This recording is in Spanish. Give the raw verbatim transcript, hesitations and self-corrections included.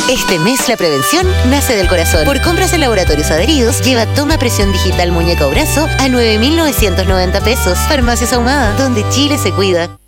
Este mes la prevención nace del corazón. Por compras en laboratorios adheridos, lleva toma presión digital muñeca o brazo a nueve mil novecientos noventa pesos. Farmacias Ahumada, donde Chile se cuida.